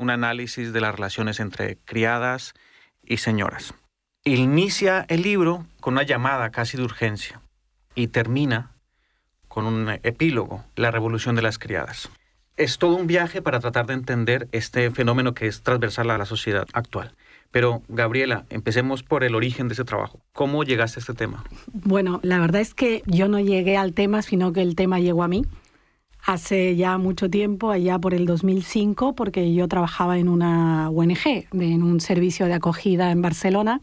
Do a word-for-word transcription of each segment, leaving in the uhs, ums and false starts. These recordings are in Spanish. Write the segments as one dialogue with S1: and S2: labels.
S1: un análisis de las relaciones entre criadas y señoras. Inicia el libro con una llamada casi de urgencia y termina con un epílogo, la revolución de las criadas. Es todo un viaje para tratar de entender este fenómeno que es transversal a la sociedad actual. Pero, Gabriela, empecemos por el origen de ese trabajo. ¿Cómo llegaste a este tema?
S2: Bueno, la verdad es que yo no llegué al tema, sino que el tema llegó a mí. Hace ya mucho tiempo, allá por el dos mil cinco, porque yo trabajaba en una O N Ge, en un servicio de acogida en Barcelona,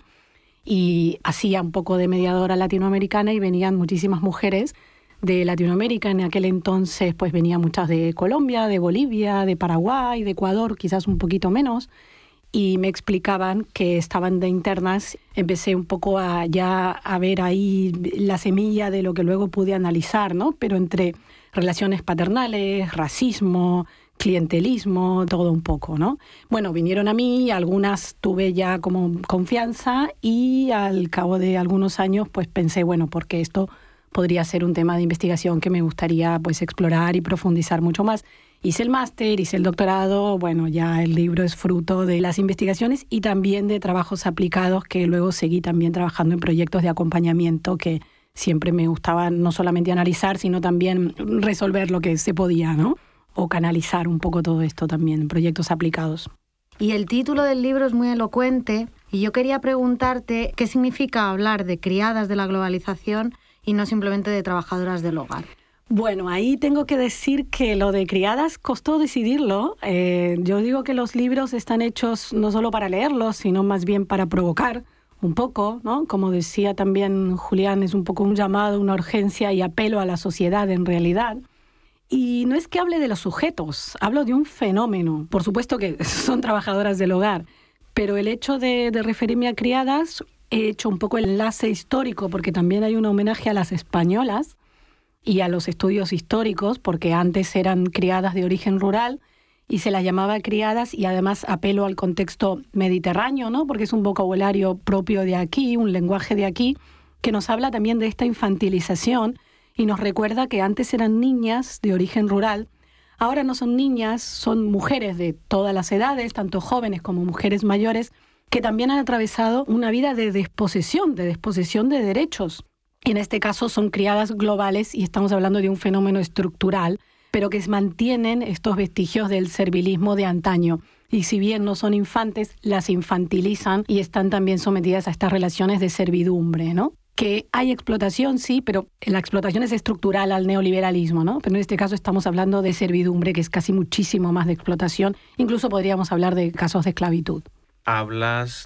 S2: y hacía un poco de mediadora latinoamericana y venían muchísimas mujeres de Latinoamérica. En aquel entonces pues venían muchas de Colombia, de Bolivia, de Paraguay, de Ecuador, quizás un poquito menos, y me explicaban que estaban de internas. Empecé un poco a ya a ver ahí la semilla de lo que luego pude analizar, ¿no? Pero entre relaciones paternales, racismo, clientelismo, todo un poco, ¿no? Bueno, vinieron a mí, algunas tuve ya como confianza y al cabo de algunos años pues pensé, bueno, porque esto podría ser un tema de investigación que me gustaría pues explorar y profundizar mucho más. Hice el máster, hice el doctorado, bueno, ya el libro es fruto de las investigaciones y también de trabajos aplicados que luego seguí también trabajando en proyectos de acompañamiento que siempre me gustaba no solamente analizar, sino también resolver lo que se podía, ¿no? O canalizar un poco todo esto también en proyectos aplicados.
S3: Y el título del libro es muy elocuente y yo quería preguntarte qué significa hablar de criadas de la globalización y no simplemente de trabajadoras del hogar.
S2: Bueno, ahí tengo que decir que lo de criadas costó decidirlo. Eh, yo digo que los libros están hechos no solo para leerlos, sino más bien para provocar un poco, ¿no? Como decía también Julián, es un poco un llamado, una urgencia y apelo a la sociedad en realidad. Y no es que hable de los sujetos, hablo de un fenómeno. Por supuesto que son trabajadoras del hogar, pero el hecho de, de referirme a criadas, he hecho un poco el enlace histórico, porque también hay un homenaje a las españolas y a los estudios históricos, porque antes eran criadas de origen rural y se las llamaba criadas, y además apelo al contexto mediterráneo, ¿no? Porque es un vocabulario propio de aquí, un lenguaje de aquí, que nos habla también de esta infantilización y nos recuerda que antes eran niñas de origen rural. Ahora no son niñas, son mujeres de todas las edades, tanto jóvenes como mujeres mayores, que también han atravesado una vida de desposesión, de desposesión de derechos. En este caso son criadas globales y estamos hablando de un fenómeno estructural, pero que mantienen estos vestigios del servilismo de antaño. Y si bien no son infantes, las infantilizan y están también sometidas a estas relaciones de servidumbre, ¿no? Que hay explotación, sí, pero la explotación es estructural al neoliberalismo, ¿no? Pero en este caso estamos hablando de servidumbre, que es casi muchísimo más de explotación. Incluso podríamos hablar de casos de esclavitud.
S1: Hablas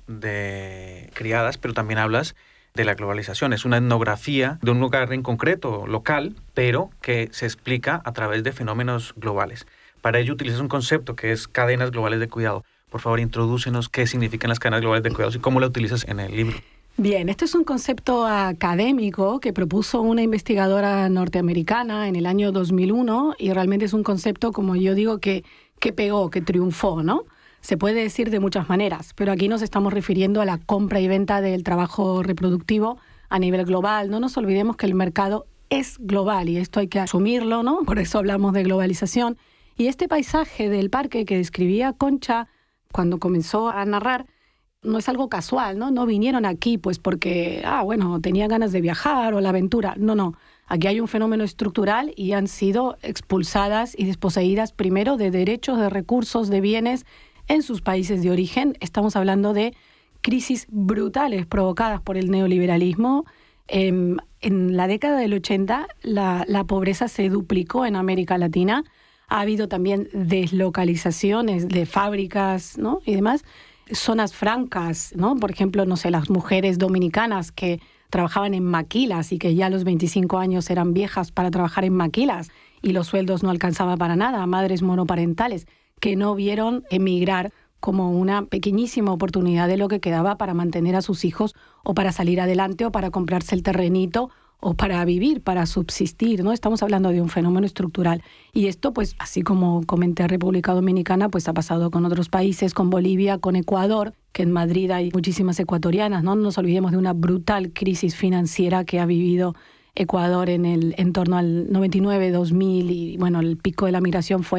S1: de criadas, pero también hablas de la globalización. Es una etnografía de un lugar en concreto, local, pero que se explica a través de fenómenos globales. Para ello utilizas un concepto que es cadenas globales de cuidado. Por favor, introdúcenos qué significan las cadenas globales de cuidados y cómo la utilizas en el libro.
S2: Bien, esto es un concepto académico que propuso una investigadora norteamericana en el año dos mil uno y realmente es un concepto, como yo digo, que, que pegó, que triunfó, ¿no? Se puede decir de muchas maneras, pero aquí nos estamos refiriendo a la compra y venta del trabajo reproductivo a nivel global. No nos olvidemos que el mercado es global y esto hay que asumirlo, ¿no? Por eso hablamos de globalización. Y este paisaje del parque que describía Concha cuando comenzó a narrar no es algo casual, ¿no? No vinieron aquí pues porque, ah, bueno, tenía ganas de viajar o la aventura. No, no. Aquí hay un fenómeno estructural y han sido expulsadas y desposeídas primero de derechos, de recursos, de bienes en sus países de origen. Estamos hablando de crisis brutales provocadas por el neoliberalismo. Eh, en la década del ochenta la, la pobreza se duplicó en América Latina. Ha habido también deslocalizaciones de fábricas, ¿no? Y demás. Zonas francas, ¿no? Por ejemplo, no sé, las mujeres dominicanas que trabajaban en maquilas y que ya a los veinticinco años eran viejas para trabajar en maquilas y los sueldos no alcanzaban para nada. Madres monoparentales que no vieron emigrar como una pequeñísima oportunidad de lo que quedaba para mantener a sus hijos o para salir adelante o para comprarse el terrenito o para vivir, para subsistir, ¿no? Estamos hablando de un fenómeno estructural. Y esto, pues, así como comenté República Dominicana, pues ha pasado con otros países, con Bolivia, con Ecuador, que en Madrid hay muchísimas ecuatorianas, ¿no? No nos olvidemos de una brutal crisis financiera que ha vivido Ecuador en el en torno al noventa y nueve, dos mil, y bueno, el pico de la migración fue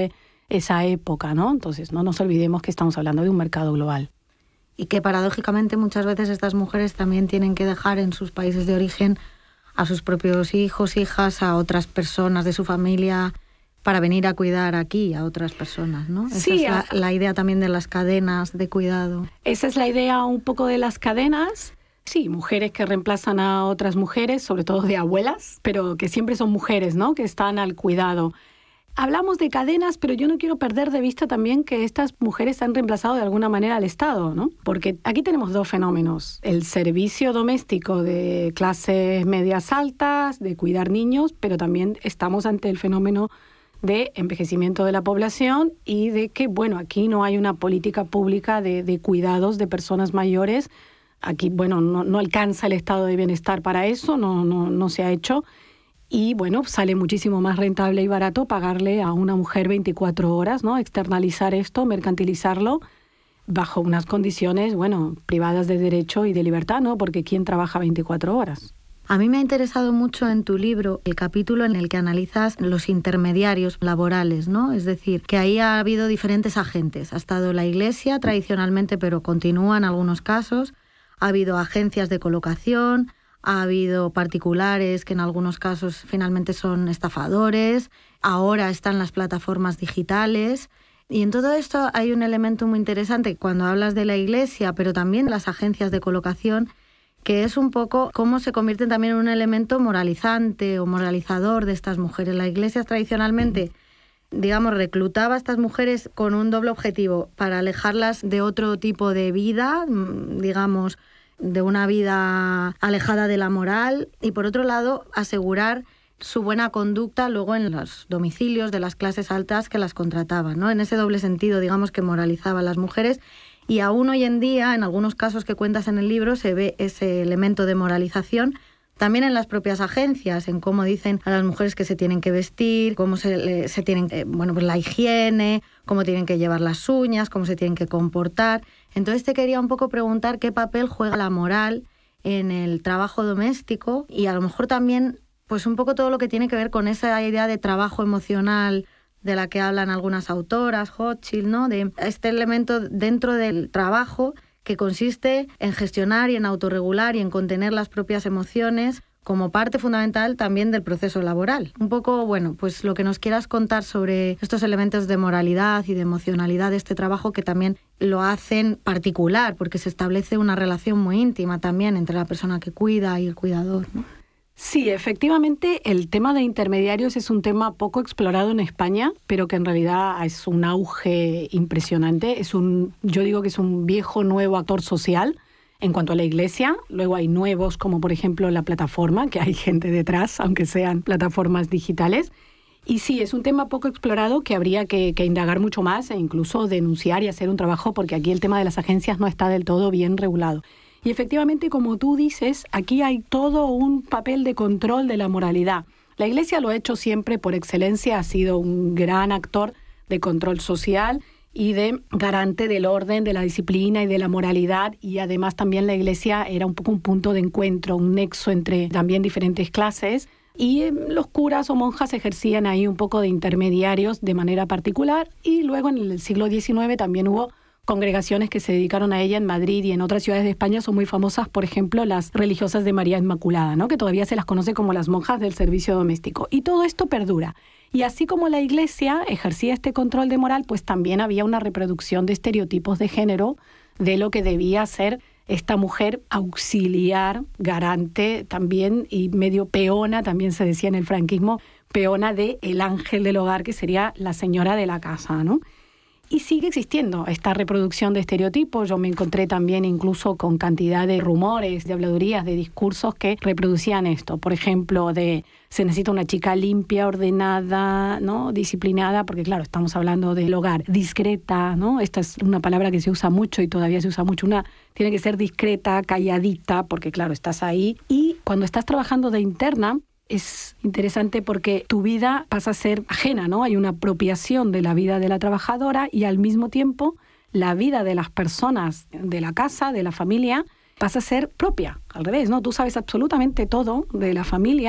S2: esa época, ¿no? Entonces, no nos olvidemos que estamos hablando de un mercado global.
S3: Y que paradójicamente muchas veces estas mujeres también tienen que dejar en sus países de origen a sus propios hijos, hijas, a otras personas de su familia para venir a cuidar aquí a otras personas, ¿no? Esa
S2: sí,
S3: es la, la idea también de las cadenas de cuidado.
S2: Esa es la idea un poco de las cadenas. Sí, mujeres que reemplazan a otras mujeres, sobre todo de abuelas, pero que siempre son mujeres, ¿no? Que están al cuidado. Hablamos de cadenas, pero yo no quiero perder de vista también que estas mujeres han reemplazado de alguna manera al Estado, ¿no? Porque aquí tenemos dos fenómenos. El servicio doméstico de clases medias altas, de cuidar niños, pero también estamos ante el fenómeno de envejecimiento de la población y de que, bueno, aquí no hay una política pública de, de cuidados de personas mayores. Aquí, bueno, no, no alcanza el estado de bienestar para eso, no, no, no se ha hecho. Y, bueno, sale muchísimo más rentable y barato pagarle a una mujer veinticuatro horas, ¿no? Externalizar esto, mercantilizarlo, bajo unas condiciones, bueno, privadas de derecho y de libertad, ¿no? Porque ¿quién trabaja veinticuatro horas?
S3: A mí me ha interesado mucho en tu libro el capítulo en el que analizas los intermediarios laborales, ¿no? Es decir, que ahí ha habido diferentes agentes. Ha estado la Iglesia tradicionalmente, pero continúa en algunos casos. Ha habido agencias de colocación, ha habido particulares que en algunos casos finalmente son estafadores, ahora están las plataformas digitales. Y en todo esto hay un elemento muy interesante cuando hablas de la Iglesia, pero también las agencias de colocación, que es un poco cómo se convierten también en un elemento moralizante o moralizador de estas mujeres. La Iglesia tradicionalmente, digamos, reclutaba a estas mujeres con un doble objetivo, para alejarlas de otro tipo de vida, digamos, de una vida alejada de la moral, y por otro lado asegurar su buena conducta luego en los domicilios de las clases altas que las contrataban, ¿no? En ese doble sentido, digamos, que moralizaba a las mujeres. Y aún hoy en día, en algunos casos que cuentas en el libro, se ve ese elemento de moralización también en las propias agencias, en cómo dicen a las mujeres que se tienen que vestir, cómo se, se tienen, eh, bueno, pues la higiene, cómo tienen que llevar las uñas, cómo se tienen que comportar. Entonces te quería un poco preguntar qué papel juega la moral en el trabajo doméstico y a lo mejor también pues un poco todo lo que tiene que ver con esa idea de trabajo emocional de la que hablan algunas autoras, Hochschild, ¿no? De este elemento dentro del trabajo que consiste en gestionar y en autorregular y en contener las propias emociones como parte fundamental también del proceso laboral. Un poco, bueno, pues lo que nos quieras contar sobre estos elementos de moralidad y de emocionalidad de este trabajo que también lo hacen particular, porque se establece una relación muy íntima también entre la persona que cuida y el cuidador, ¿no?
S2: Sí, efectivamente, el tema de intermediarios es un tema poco explorado en España, pero que en realidad es un auge impresionante. Es un, yo digo que es un viejo nuevo actor social en cuanto a la Iglesia. Luego hay nuevos, como por ejemplo la plataforma, que hay gente detrás, aunque sean plataformas digitales. Y sí, es un tema poco explorado que habría que, que indagar mucho más e incluso denunciar y hacer un trabajo, porque aquí el tema de las agencias no está del todo bien regulado. Y efectivamente, como tú dices, aquí hay todo un papel de control de la moralidad. La Iglesia lo ha hecho siempre por excelencia, ha sido un gran actor de control social y de garante del orden, de la disciplina y de la moralidad. Y además también la Iglesia era un poco un punto de encuentro, un nexo entre también diferentes clases. Y eh, los curas o monjas ejercían ahí un poco de intermediarios de manera particular. Y luego en el siglo diecinueve también hubo congregaciones que se dedicaron a ella en Madrid y en otras ciudades de España. Son muy famosas, por ejemplo, las religiosas de María Inmaculada, ¿no? Que todavía se las conoce como las monjas del servicio doméstico. Y todo esto perdura. Y así como la Iglesia ejercía este control de moral, pues también había una reproducción de estereotipos de género de lo que debía ser esta mujer auxiliar, garante también y medio peona, también se decía en el franquismo, peona de el ángel del hogar, que sería la señora de la casa, ¿no? Y sigue existiendo esta reproducción de estereotipos. Yo me encontré también incluso con cantidad de rumores, de habladurías, de discursos que reproducían esto. Por ejemplo, de se necesita una chica limpia, ordenada, ¿no? Disciplinada, porque claro, estamos hablando del hogar. Discreta, ¿no? Esta es una palabra que se usa mucho y todavía se usa mucho. Una tiene que ser discreta, calladita, porque claro, estás ahí. Y cuando estás trabajando de interna, es interesante porque tu vida pasa a ser ajena, ¿no? Hay una apropiación de la vida de la trabajadora y al mismo tiempo la vida de las personas de la casa, de la familia, pasa a ser propia. Al revés, ¿no? Tú sabes absolutamente todo de la familia,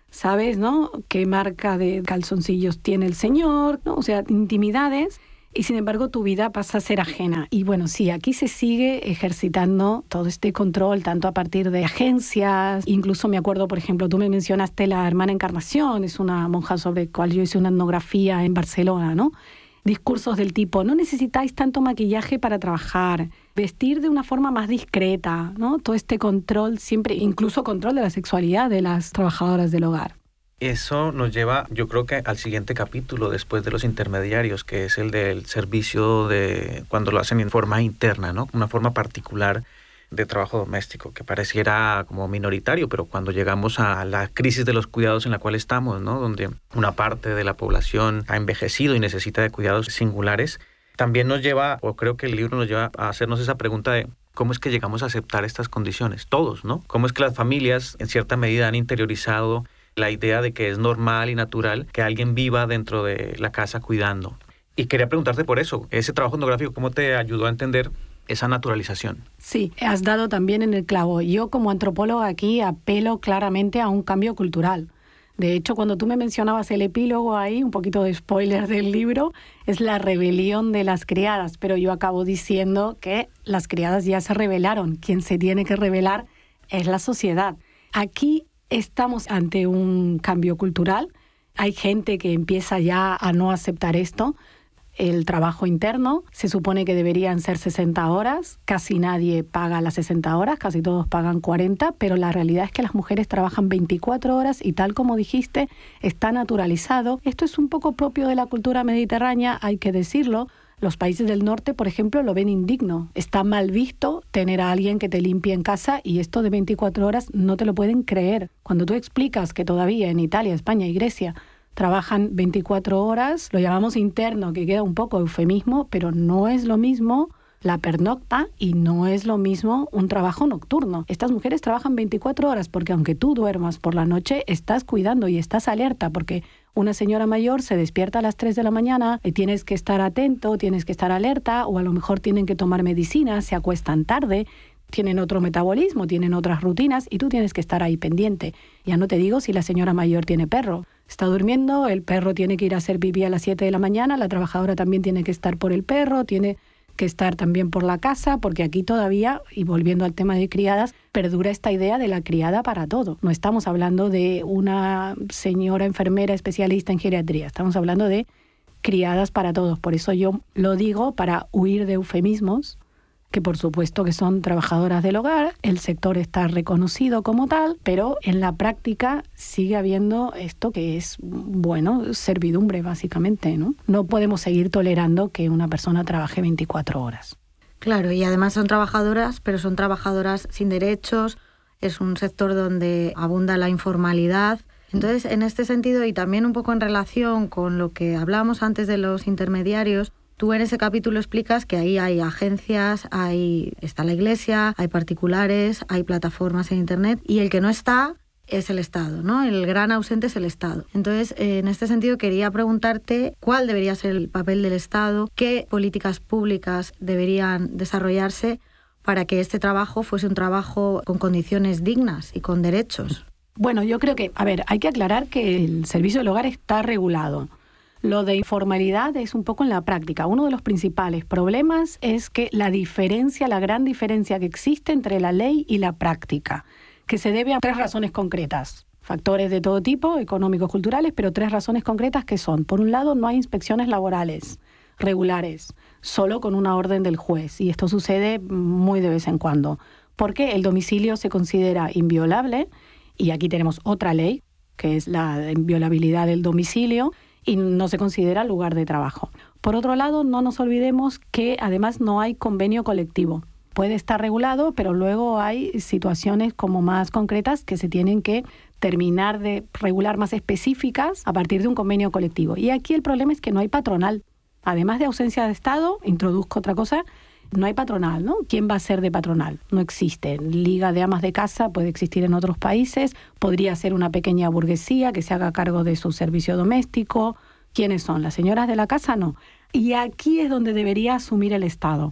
S2: sabes, ¿no?, qué marca de calzoncillos tiene el señor, ¿no? O sea, intimidades. Y sin embargo tu vida pasa a ser ajena. Y bueno, sí, aquí se sigue ejercitando todo este control, tanto a partir de agencias. Incluso me acuerdo, por ejemplo, tú me mencionaste la hermana Encarnación, es una monja sobre la cual yo hice una etnografía en Barcelona, ¿no? Discursos del tipo, no necesitáis tanto maquillaje para trabajar, vestir de una forma más discreta, ¿no? Todo este control siempre, incluso control de la sexualidad de las trabajadoras del hogar.
S1: Eso nos lleva, yo creo que al siguiente capítulo, después de los intermediarios, que es el del servicio de cuando lo hacen en forma interna, ¿no? Una forma particular de trabajo doméstico, que pareciera como minoritario, pero cuando llegamos a la crisis de los cuidados en la cual estamos, ¿no?, donde una parte de la población ha envejecido y necesita de cuidados singulares, también nos lleva, o creo que el libro nos lleva a hacernos esa pregunta de cómo es que llegamos a aceptar estas condiciones, todos, ¿no? Cómo es que las familias, en cierta medida, han interiorizado la idea de que es normal y natural que alguien viva dentro de la casa cuidando. Y quería preguntarte por eso, ese trabajo etnográfico, ¿cómo te ayudó a entender esa naturalización?
S2: Sí, has dado también en el clavo. Yo como antropóloga aquí apelo claramente a un cambio cultural. De hecho, cuando tú me mencionabas el epílogo ahí, un poquito de spoiler del libro, es la rebelión de las criadas, pero yo acabo diciendo que las criadas ya se rebelaron. Quien se tiene que rebelar es la sociedad. Aquí estamos ante un cambio cultural. Hay gente que empieza ya a no aceptar esto. El trabajo interno se supone que deberían ser sesenta horas. Casi nadie paga las sesenta horas, casi todos pagan cuarenta, pero la realidad es que las mujeres trabajan veinticuatro horas y, tal como dijiste, está naturalizado. Esto es un poco propio de la cultura mediterránea, hay que decirlo. Los países del norte, por ejemplo, lo ven indigno. Está mal visto tener a alguien que te limpie en casa y esto de veinticuatro horas no te lo pueden creer. Cuando tú explicas que todavía en Italia, España y Grecia trabajan veinticuatro horas, lo llamamos interno, que queda un poco eufemismo, pero no es lo mismo la pernocta y no es lo mismo un trabajo nocturno. Estas mujeres trabajan veinticuatro horas porque aunque tú duermas por la noche, estás cuidando y estás alerta porque una señora mayor se despierta a las tres de la mañana y tienes que estar atento, tienes que estar alerta, o a lo mejor tienen que tomar medicinas, se acuestan tarde, tienen otro metabolismo, tienen otras rutinas y tú tienes que estar ahí pendiente. Ya no te digo si la señora mayor tiene perro. Está durmiendo, el perro tiene que ir a hacer pipí a las siete de la mañana, la trabajadora también tiene que estar por el perro, tiene que estar también por la casa, porque aquí todavía, y volviendo al tema de criadas, perdura esta idea de la criada para todo. No estamos hablando de una señora enfermera especialista en geriatría, estamos hablando de criadas para todos. Por eso yo lo digo, para huir de eufemismos, que por supuesto que son trabajadoras del hogar, el sector está reconocido como tal, pero en la práctica sigue habiendo esto que es, bueno, servidumbre básicamente, ¿no? No podemos seguir tolerando que una persona trabaje veinticuatro horas.
S3: Claro, y además son trabajadoras, pero son trabajadoras sin derechos, es un sector donde abunda la informalidad. Entonces, en este sentido, y también un poco en relación con lo que hablábamos antes de los intermediarios, tú en ese capítulo explicas que ahí hay agencias, hay, está la iglesia, hay particulares, hay plataformas en internet y el que no está es el Estado, ¿no? El gran ausente es el Estado. Entonces, en este sentido quería preguntarte cuál debería ser el papel del Estado, qué políticas públicas deberían desarrollarse para que este trabajo fuese un trabajo con condiciones dignas y con derechos.
S2: Bueno, yo creo que, a ver, hay que aclarar que el servicio del hogar está regulado. Lo de informalidad es un poco en la práctica. Uno de los principales problemas es que la diferencia, la gran diferencia que existe entre la ley y la práctica, que se debe a tres razones concretas. Factores de todo tipo, económicos, culturales, pero tres razones concretas que son, por un lado, no hay inspecciones laborales regulares, solo con una orden del juez, y esto sucede muy de vez en cuando, porque el domicilio se considera inviolable, y aquí tenemos otra ley, que es la inviolabilidad del domicilio, y no se considera lugar de trabajo. Por otro lado, no nos olvidemos que además no hay convenio colectivo. Puede estar regulado, pero luego hay situaciones como más concretas que se tienen que terminar de regular, más específicas a partir de un convenio colectivo. Y aquí el problema es que no hay patronal. Además de ausencia de Estado, introduzco otra cosa, no hay patronal, ¿no? ¿Quién va a ser de patronal? No existe. Liga de amas de casa puede existir en otros países, podría ser una pequeña burguesía que se haga cargo de su servicio doméstico. ¿Quiénes son? ¿Las señoras de la casa? No. Y aquí es donde debería asumir el Estado.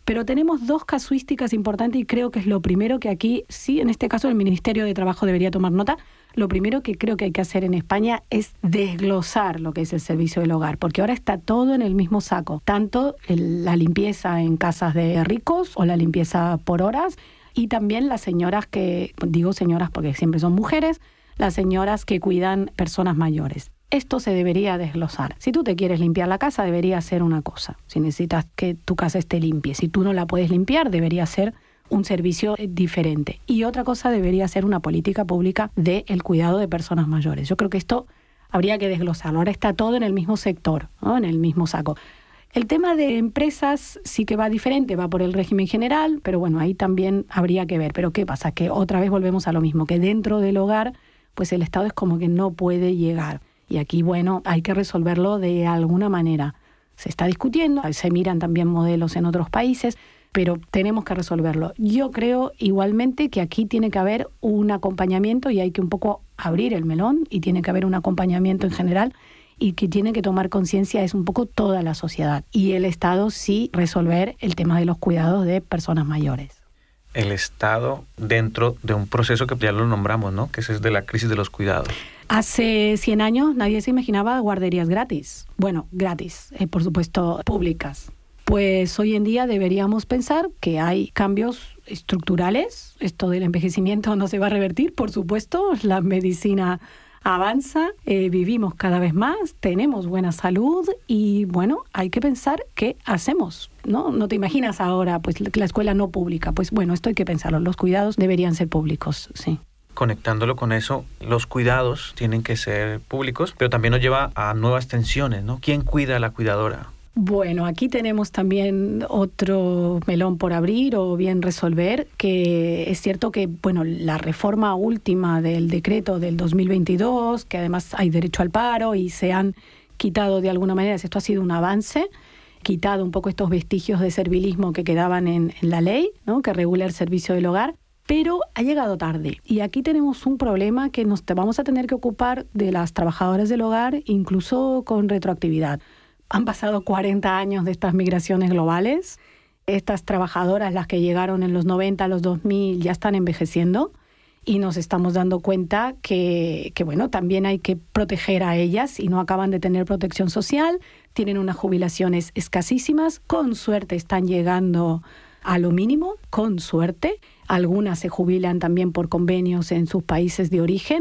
S2: Pero tenemos dos casuísticas importantes y creo que es lo primero que aquí, sí, en este caso el Ministerio de Trabajo debería tomar nota. Lo primero que creo que hay que hacer en España es desglosar lo que es el servicio del hogar, porque ahora está todo en el mismo saco, tanto el, la limpieza en casas de ricos o la limpieza por horas, y también las señoras que, digo señoras porque siempre son mujeres, las señoras que cuidan personas mayores. Esto se debería desglosar. Si tú te quieres limpiar la casa, debería ser una cosa. Si necesitas que tu casa esté limpia, si tú no la puedes limpiar, debería ser un servicio diferente. Y otra cosa debería ser una política pública del cuidado de personas mayores. Yo creo que esto habría que desglosarlo. Ahora está todo en el mismo sector, ¿no? En el mismo saco. El tema de empresas sí que va diferente, va por el régimen general, pero bueno, ahí también habría que ver. Pero ¿qué pasa? Que otra vez volvemos a lo mismo, que dentro del hogar, pues el Estado es como que no puede llegar. Y aquí, bueno, hay que resolverlo de alguna manera. Se está discutiendo, se miran también modelos en otros países, pero tenemos que resolverlo. Yo creo igualmente que aquí tiene que haber un acompañamiento y hay que un poco abrir el melón y tiene que haber un acompañamiento en general y que tiene que tomar conciencia es un poco toda la sociedad. Y el Estado sí resolver el tema de los cuidados de personas mayores.
S1: El Estado dentro de un proceso que ya lo nombramos, ¿no? Que ese es de la crisis de los cuidados.
S2: Hace cien años nadie se imaginaba guarderías gratis. Bueno, gratis, eh, por supuesto, públicas. Pues hoy en día deberíamos pensar que hay cambios estructurales. Esto del envejecimiento no se va a revertir, por supuesto. La medicina avanza, eh, vivimos cada vez más, tenemos buena salud y, bueno, hay que pensar qué hacemos, ¿no? No te imaginas ahora, pues, la escuela no pública. Pues, bueno, esto hay que pensarlo. Los cuidados deberían ser públicos, sí.
S1: Conectándolo con eso, los cuidados tienen que ser públicos, pero también nos lleva a nuevas tensiones, ¿no? ¿Quién cuida a la cuidadora?
S2: Bueno, aquí tenemos también otro melón por abrir o bien resolver, que es cierto que, bueno, la reforma última del decreto del dos mil veintidós, que además hay derecho al paro y se han quitado de alguna manera, esto ha sido un avance, quitado un poco estos vestigios de servilismo que quedaban en, en la ley, ¿no? Que regula el servicio del hogar. Pero ha llegado tarde y aquí tenemos un problema que nos vamos a tener que ocupar de las trabajadoras del hogar, incluso con retroactividad. Han pasado cuarenta años de estas migraciones globales. Estas trabajadoras, las que llegaron en los noventa, los dos mil, ya están envejeciendo y nos estamos dando cuenta que, que, bueno, también hay que proteger a ellas y no acaban de tener protección social, tienen unas jubilaciones escasísimas, con suerte están llegando a lo mínimo, con suerte. Algunas se jubilan también por convenios en sus países de origen.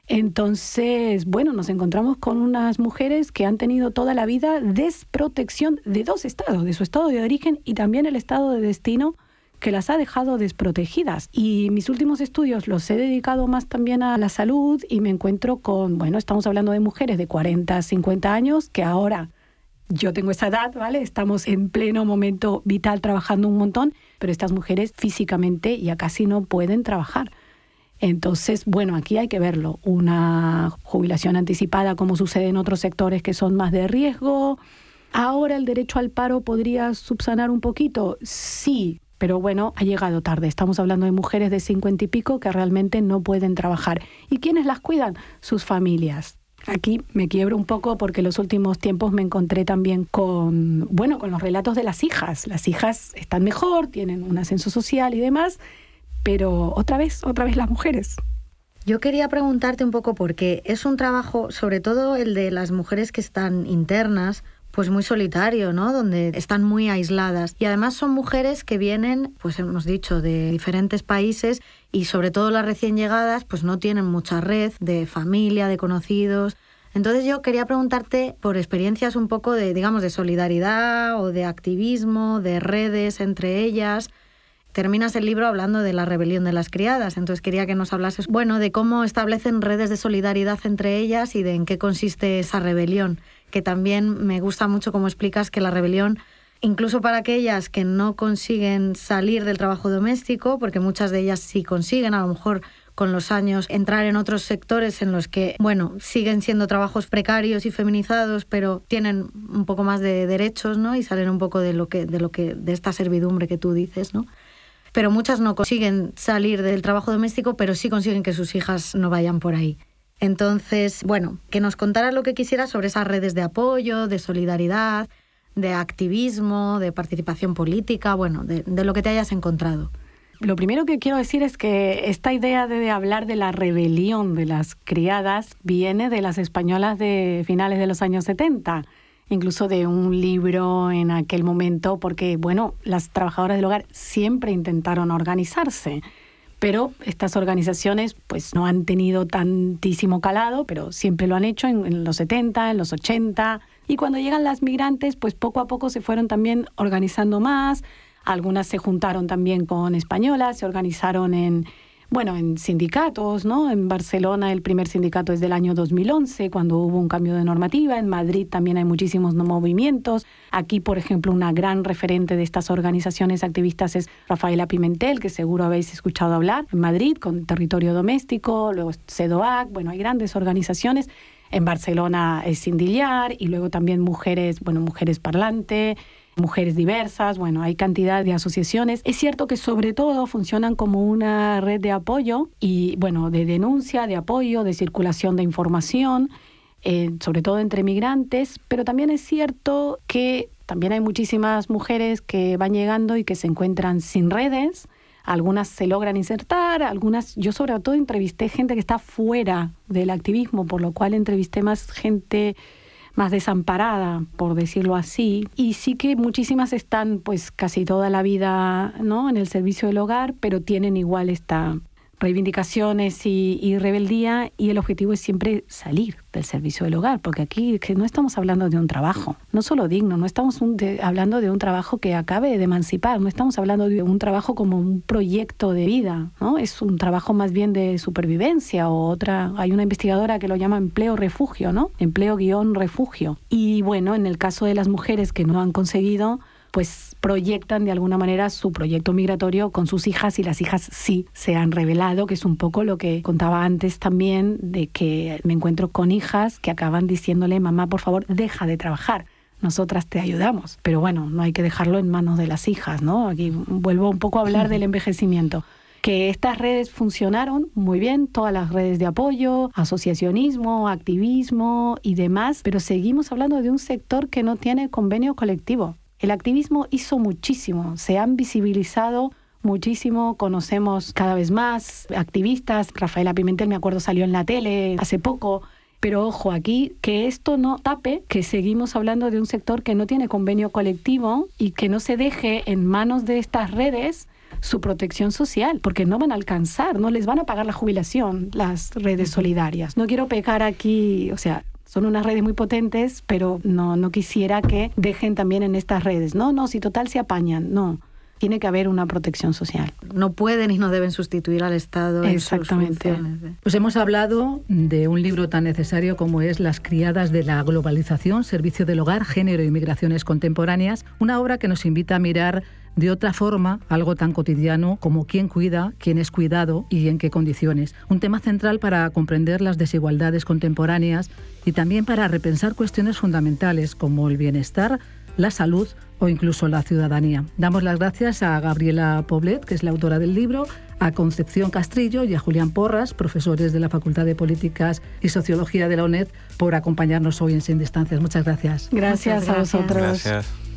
S2: Entonces, bueno, nos encontramos con unas mujeres que han tenido toda la vida desprotección de dos estados, de su estado de origen y también el estado de destino, que las ha dejado desprotegidas. Y mis últimos estudios los he dedicado más también a la salud y me encuentro con, bueno, estamos hablando de mujeres de cuarenta, cincuenta años que ahora... Yo tengo esa edad, ¿vale? Estamos en pleno momento vital trabajando un montón, pero estas mujeres físicamente ya casi no pueden trabajar. Entonces, bueno, aquí hay que verlo. Una jubilación anticipada, como sucede en otros sectores que son más de riesgo. Ahora el derecho al paro podría subsanar un poquito. Sí, pero bueno, ha llegado tarde. Estamos hablando de mujeres de cincuenta y pico que realmente no pueden trabajar. ¿Y quiénes las cuidan? Sus familias. Aquí me quiebro un poco porque en los últimos tiempos me encontré también con, bueno, con los relatos de las hijas. Las hijas están mejor, tienen un ascenso social y demás, pero otra vez, otra vez las mujeres.
S3: Yo quería preguntarte un poco porque es un trabajo, sobre todo el de las mujeres que están internas, pues muy solitario, ¿no? Donde están muy aisladas. Y además son mujeres que vienen, pues hemos dicho, de diferentes países y sobre todo las recién llegadas, pues no tienen mucha red de familia, de conocidos. Entonces yo quería preguntarte por experiencias un poco de, digamos, de solidaridad o de activismo, de redes entre ellas. Terminas el libro hablando de la rebelión de las criadas, entonces quería que nos hablases, bueno, de cómo establecen redes de solidaridad entre ellas y de en qué consiste esa rebelión, que también me gusta mucho cómo explicas que la rebelión, incluso para aquellas que no consiguen salir del trabajo doméstico, porque muchas de ellas sí consiguen, a lo mejor con los años, entrar en otros sectores en los que, bueno, siguen siendo trabajos precarios y feminizados, pero tienen un poco más de derechos, ¿no? Y salen un poco de lo que, de lo que, de esta servidumbre que tú dices, ¿no? Pero muchas no consiguen salir del trabajo doméstico, pero sí consiguen que sus hijas no vayan por ahí. Entonces, bueno, que nos contaras lo que quisieras sobre esas redes de apoyo, de solidaridad, de activismo, de participación política, bueno, de, de lo que te hayas encontrado.
S2: Lo primero que quiero decir es que esta idea de hablar de la rebelión de las criadas viene de las españolas de finales de los años setenta, incluso de un libro en aquel momento, porque, bueno, las trabajadoras del hogar siempre intentaron organizarse, pero estas organizaciones pues no han tenido tantísimo calado, pero siempre lo han hecho en, en los setenta, en los ochenta, y cuando llegan las migrantes, pues poco a poco se fueron también organizando más. Algunas se juntaron también con españolas, se organizaron en, bueno, en sindicatos, ¿no? En Barcelona el primer sindicato es del año dos mil once, cuando hubo un cambio de normativa. En Madrid también hay muchísimos movimientos. Aquí, por ejemplo, una gran referente de estas organizaciones activistas es Rafaela Pimentel, que seguro habéis escuchado hablar, en Madrid, con Territorio Doméstico, luego CEDOAC, bueno, hay grandes organizaciones. En Barcelona es Sindillar, y luego también Mujeres, bueno, Mujeres Parlante, Mujeres Diversas, bueno, hay cantidad de asociaciones. Es cierto que sobre todo funcionan como una red de apoyo y, bueno, de denuncia, de apoyo, de circulación de información, eh, sobre todo entre migrantes, pero también es cierto que también hay muchísimas mujeres que van llegando y que se encuentran sin redes. Algunas se logran insertar, algunas, yo sobre todo entrevisté gente que está fuera del activismo, por lo cual entrevisté más gente más desamparada, por decirlo así, y sí que muchísimas están pues casi toda la vida, ¿no?, en el servicio del hogar, pero tienen igual esta reivindicaciones y, y rebeldía, y el objetivo es siempre salir del servicio del hogar, porque aquí que no estamos hablando de un trabajo, no solo digno, no estamos un de, hablando de un trabajo que acabe de emancipar, no estamos hablando de un trabajo como un proyecto de vida, ¿no? Es un trabajo más bien de supervivencia, o otra, hay una investigadora que lo llama empleo refugio, ¿no? Empleo guión refugio. Y bueno, en el caso de las mujeres que no han conseguido, pues proyectan de alguna manera su proyecto migratorio con sus hijas, y las hijas sí se han revelado, que es un poco lo que contaba antes también, de que me encuentro con hijas que acaban diciéndole: mamá, por favor, deja de trabajar, nosotras te ayudamos. Pero bueno, no hay que dejarlo en manos de las hijas, ¿no? Aquí vuelvo un poco a hablar del envejecimiento. Que estas redes funcionaron muy bien, todas las redes de apoyo, asociacionismo, activismo y demás, pero seguimos hablando de un sector que no tiene convenio colectivo. El activismo hizo muchísimo, se han visibilizado muchísimo, conocemos cada vez más activistas. Rafaela Pimentel, me acuerdo, salió en la tele hace poco, pero ojo aquí, que esto no tape que seguimos hablando de un sector que no tiene convenio colectivo y que no se deje en manos de estas redes su protección social, porque no van a alcanzar, no les van a pagar la jubilación las redes solidarias. No quiero pecar aquí, o sea, son unas redes muy potentes, pero no, no quisiera que dejen también en estas redes. No, no, si total se apañan, no. Tiene que haber una protección social.
S3: No pueden y no deben sustituir al Estado.
S2: Exactamente.
S3: En sus funciones.
S4: Pues hemos hablado de un libro tan necesario como es Las criadas de la globalización, servicio del hogar, género y migraciones contemporáneas, una obra que nos invita a mirar de otra forma algo tan cotidiano como quién cuida, quién es cuidado y en qué condiciones. Un tema central para comprender las desigualdades contemporáneas y también para repensar cuestiones fundamentales como el bienestar, la salud o incluso la ciudadanía. Damos las gracias a Gabriela Poblet, que es la autora del libro, a Concepción Castrillo y a Julián Porras, profesores de la Facultad de Políticas y Sociología de la UNED, por acompañarnos hoy en Sin Distancias. Muchas gracias.
S2: Gracias,
S3: Muchas gracias.
S2: a vosotros.
S1: Gracias.